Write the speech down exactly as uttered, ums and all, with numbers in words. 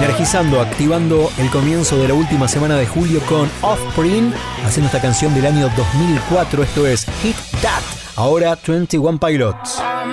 energizando, activando el comienzo de la última semana de julio con Offspring, haciendo esta canción del año dos mil cuatro. Esto es Hit That. Ahora twenty one Pilots.